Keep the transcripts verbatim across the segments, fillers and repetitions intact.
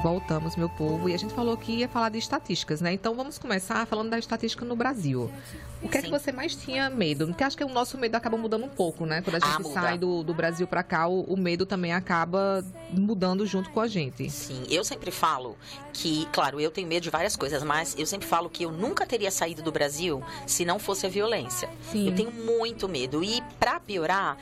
Voltamos, meu povo. E a gente falou que ia falar de estatísticas, né? Então vamos começar falando da estatística no Brasil. O que Sim. é que você mais tinha medo? Porque acho que o nosso medo acaba mudando um pouco, né? Quando a gente ah, sai do, do Brasil pra cá, o, o medo também acaba mudando junto com a gente. Sim, eu sempre falo que, claro, eu tenho medo de várias coisas, mas eu sempre falo que eu nunca teria saído do Brasil se não fosse a violência. Sim. Eu tenho muito medo. E pra piorar,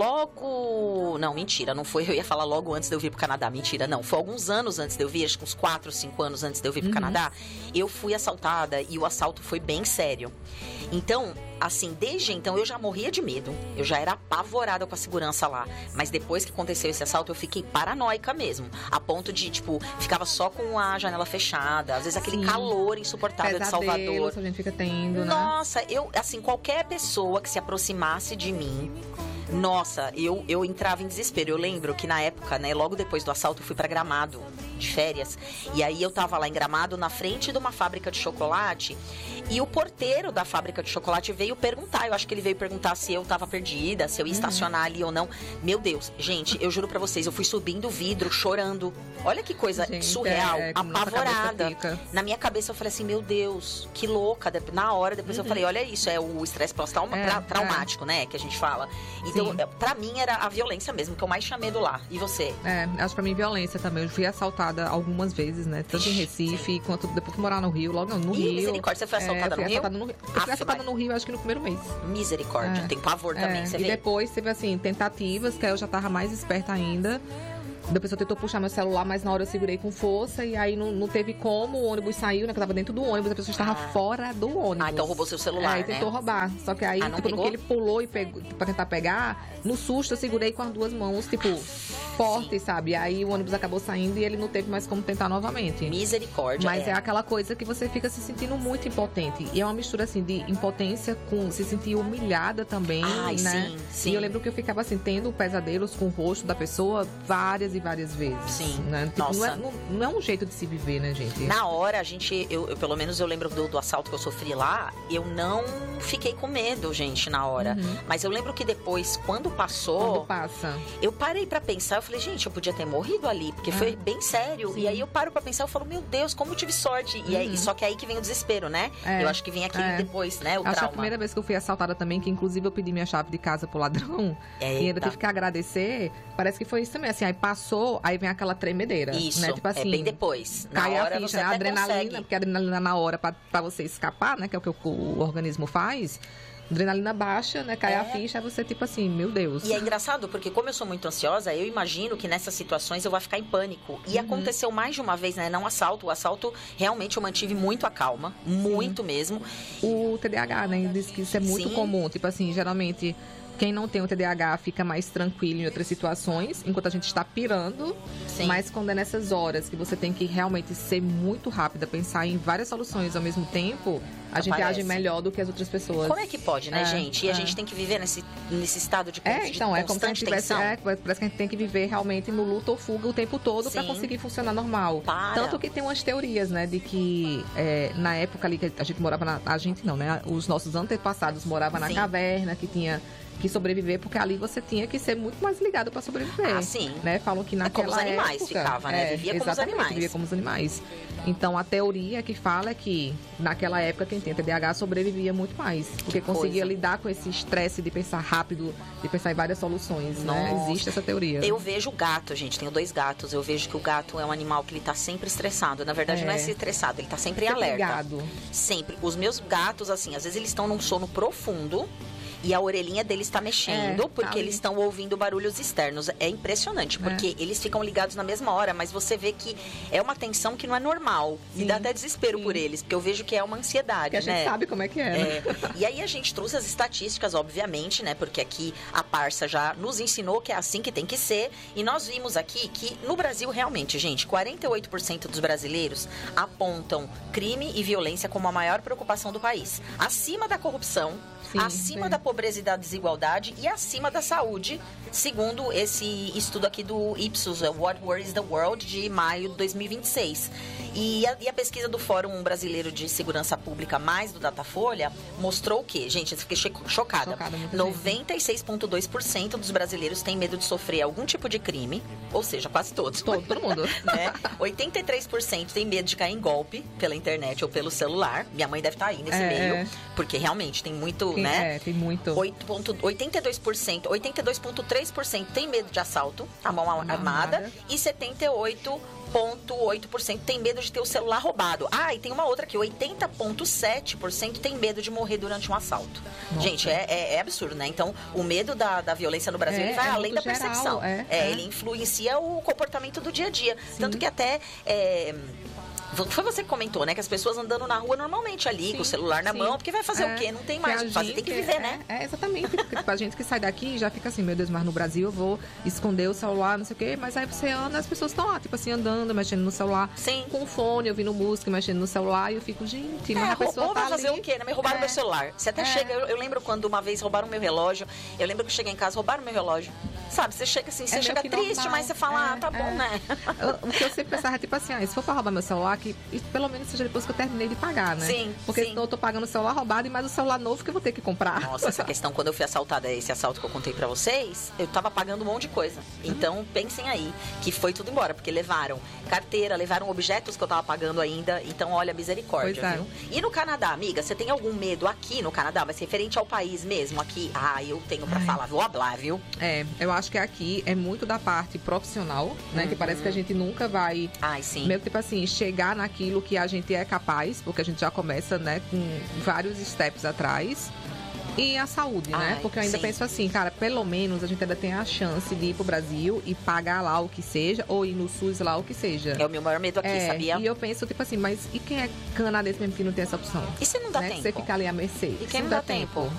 logo... Não, mentira, não foi. Eu ia falar logo antes de eu vir pro Canadá. Mentira, não. Foi alguns anos antes de eu vir, acho que uns quatro, cinco anos antes de eu vir pro uhum. Canadá, eu fui assaltada e o assalto foi bem sério. Então, assim, desde então eu já morria de medo. Eu já era apavorada com a segurança lá. Mas depois que aconteceu esse assalto, eu fiquei paranoica mesmo. A ponto de, tipo, ficava só com a janela fechada. Às vezes aquele Sim. calor insuportável Pesadelo, de Salvador. Que a gente fica tendo, né? Nossa, eu, assim, qualquer pessoa que se aproximasse de mim... Nossa, eu, eu entrava em desespero. Eu lembro que na época, né, logo depois do assalto, eu fui pra Gramado, de férias. E aí eu tava lá em Gramado, na frente de uma fábrica de chocolate. E o porteiro da fábrica de chocolate veio perguntar. Eu acho que ele veio perguntar se eu tava perdida, se eu ia uhum. estacionar ali ou não. Meu Deus, gente, eu juro pra vocês, eu fui subindo o vidro, chorando. Olha que coisa gente, surreal, é, apavorada. Na minha cabeça eu falei assim, meu Deus, que louca. Na hora, depois uhum. eu falei, olha isso, é o estresse pós-traumático, é, é. né, que a gente fala. Então, Então, pra mim, era a violência mesmo, que eu mais tinha medo lá. E você? É, acho pra mim violência também. Eu fui assaltada algumas vezes, né? Tanto em Recife, Sim. quanto depois que morar no Rio. Logo no Ih, Rio. Misericórdia, você foi assaltada é, no Rio? Assaltada no Rio? Eu fui Aff, assaltada no Rio, acho que no primeiro mês. Misericórdia, é. tem pavor também, é. você e vê? E depois teve, assim, tentativas, que aí eu já tava mais esperta ainda. A pessoa tentou puxar meu celular, mas na hora eu segurei com força. E aí não, não teve como, o ônibus saiu, né? Que eu tava dentro do ônibus, a pessoa estava ah. fora do ônibus. Ah, então roubou seu celular, é, e tentou né? roubar. Só que aí, ah, tipo, no que ele pulou e pegou, pra tentar pegar, no susto eu segurei com as duas mãos, tipo, forte, Sim. sabe? E aí o ônibus acabou saindo e ele não teve mais como tentar novamente. Misericórdia. Mas é, é aquela coisa que você fica se sentindo muito impotente. E é uma mistura, assim, de impotência com se sentir humilhada também, Ai, né? Sim, sim. E eu lembro que eu ficava, assim, tendo pesadelos com o rosto da pessoa várias e várias vezes. Sim. Né? Tipo, Nossa. Não, é, não, não é um jeito de se viver, né, gente? Na hora, a gente, eu, eu pelo menos eu lembro do, do assalto que eu sofri lá, eu não fiquei com medo, gente, na hora. Uhum. Mas eu lembro que depois, quando passou... Quando passa. Eu parei pra pensar, eu falei, gente, eu podia ter morrido ali, porque ah. foi bem sério. Sim. E aí eu paro pra pensar, eu falo, meu Deus, como eu tive sorte. E aí, uhum. Só que aí que vem o desespero, né? É. Eu acho que vem aquele é. depois, né, o acho trauma. que a primeira vez que eu fui assaltada também, que inclusive eu pedi minha chave de casa pro ladrão, Eita. E ainda tive que agradecer, parece que foi isso também, assim, aí passou, aí vem aquela tremedeira. Isso, né? Tipo assim, é bem depois. Na cai hora a ficha, você né? até A adrenalina, consegue. Porque a adrenalina na hora pra, pra você escapar, né? Que é o que o, o organismo faz. Adrenalina baixa, né? Cai é. a ficha, aí você tipo assim, meu Deus. E é engraçado, porque como eu sou muito ansiosa, eu imagino que nessas situações eu vou ficar em pânico. E uhum. aconteceu mais de uma vez, né? Não assalto. O assalto, realmente, eu mantive muito a calma. Muito Sim. mesmo. O T D A H, né? Diz que isso é muito Sim. comum. Tipo assim, geralmente... Quem não tem o T D A H fica mais tranquilo em outras situações, enquanto a gente está pirando. Sim. Mas quando é nessas horas que você tem que realmente ser muito rápida, pensar em várias soluções ao mesmo tempo, a gente age melhor do que as outras pessoas. Como é que pode, né, é, gente? E é. a gente tem que viver nesse, nesse estado de, é, então, de é como se a gente tivesse, é, parece que a gente tem que viver realmente no luto ou fuga o tempo todo para conseguir funcionar normal. Para. Tanto que tem umas teorias, né, de que é, na época ali que a gente morava na... A gente não, né? Os nossos antepassados moravam na Sim. caverna, que tinha... que sobreviver, porque ali você tinha que ser muito mais ligado para sobreviver. Ah, sim. Né? Falam que naquela é como os animais época, ficava, né? É, vivia como os animais. Vivia como os animais. Então, a teoria que fala é que naquela época quem tem T D A H sobrevivia muito mais, porque conseguia Coisa. lidar com esse estresse de pensar rápido, de pensar em várias soluções, né? Existe essa teoria. Eu vejo o gato, gente, tenho dois gatos, eu vejo que o gato é um animal que ele tá sempre estressado. Na verdade, é. não é ser estressado, ele tá sempre, sempre alerta. Ligado. Sempre. Os meus gatos, assim, às vezes eles estão num sono profundo, e a orelhinha deles está mexendo, é, porque tá eles estão ouvindo barulhos externos. É impressionante, porque é. eles ficam ligados na mesma hora, mas você vê que é uma tensão que não é normal. Sim, e dá até desespero sim. por eles, porque eu vejo que é uma ansiedade, porque né? a gente sabe como é que é, né? é. E aí a gente trouxe as estatísticas, obviamente, né? Porque aqui a Parsa já nos ensinou que é assim que tem que ser. E nós vimos aqui que no Brasil, realmente, gente, quarenta e oito por cento dos brasileiros apontam crime e violência como a maior preocupação do país. Acima da corrupção, Sim, acima sim. da pobreza e da desigualdade e acima da saúde, segundo esse estudo aqui do Ipsos, What Worries the World, de maio de dois mil e vinte e seis. E a, e a pesquisa do Fórum Brasileiro de Segurança Pública, mais do Datafolha, mostrou o quê? Gente, eu fiquei chocada. chocada noventa e seis vírgula dois por cento dos brasileiros têm medo de sofrer algum tipo de crime, ou seja, quase todos. Todo, todo mundo. Né? oitenta e três por cento tem medo de cair em golpe pela internet ou pelo celular. Minha mãe deve estar aí nesse é, meio, é. porque realmente tem muito, tem, né? É, tem muito. oitenta e dois por cento, oitenta e dois vírgula três por cento tem medo de assalto, a mão armada, armada, e setenta e oito vírgula oito por cento tem medo de ter o celular roubado. Ah, e tem uma outra aqui, oitenta vírgula sete por cento tem medo de morrer durante um assalto. Nossa. Gente, é, é, é absurdo, né? Então, o medo da, da violência no Brasil, é, ele vai é além da geral, percepção. É, é, é. Ele influencia o comportamento do dia a dia. Sim. Tanto que até... É, foi você que comentou, né? Que as pessoas andando na rua normalmente ali, sim, com o celular na sim. mão, porque vai fazer é, o quê? Não tem mais o que fazer, tem que viver, é, né? É, exatamente. Porque tipo, a gente que sai daqui já fica assim, meu Deus, mas no Brasil eu vou esconder o celular, não sei o quê, mas aí você anda, as pessoas estão lá, tipo assim, andando, mexendo no celular, sim. com fone, ouvindo música, mexendo no celular, e eu fico, gente, mas é, a pessoa ou tá vai fazer ali. o quê? Né? Me roubaram é. meu celular. Você até é. chega, eu, eu lembro quando uma vez roubaram meu relógio, eu lembro que eu cheguei em casa, roubaram meu relógio. Sabe, você chega assim, você é chega triste, normal. Mas você fala, é, ah, tá bom, é. né? O que eu sempre pensava é tipo assim, ah, se for pra roubar meu celular, que pelo menos seja depois que eu terminei de pagar, né? Sim, porque sim. senão eu tô pagando o celular roubado e mais o celular novo que eu vou ter que comprar. Nossa, essa questão, quando eu fui assaltada, esse assalto que eu contei pra vocês, eu tava pagando um monte de coisa. Então, pensem aí, que foi tudo embora, porque levaram carteira, levaram objetos que eu tava pagando ainda. Então, olha, misericórdia, pois é. viu? E no Canadá, amiga, você tem algum medo aqui no Canadá, mas referente ao país mesmo, aqui? Ah, eu tenho pra Ai. falar, vou hablar, viu? É, eu acho que aqui é muito da parte profissional, né? Uhum. Que parece que a gente nunca vai... Ai, sim. Meio que, tipo assim, chegar naquilo que a gente é capaz, porque a gente já começa, né, com vários steps atrás. E a saúde, né? Ai, porque eu ainda sim. penso assim, cara, pelo menos a gente ainda tem a chance de ir pro Brasil e pagar lá o que seja, ou ir no SUS lá o que seja. É o meu maior medo aqui, é, sabia? E eu penso, tipo assim, mas e quem é canadense mesmo que não tem essa opção? E se não dá né? tempo? Você ficar ali à mercê. E quem não dá tempo? tempo?